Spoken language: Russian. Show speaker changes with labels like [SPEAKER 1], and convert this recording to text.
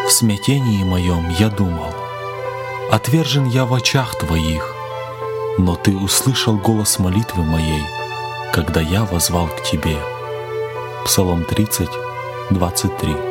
[SPEAKER 1] В смятении моем я думал: отвержен я в очах Твоих, но Ты услышал голос молитвы моей, когда я воззвал к Тебе. Псалом 30, 23.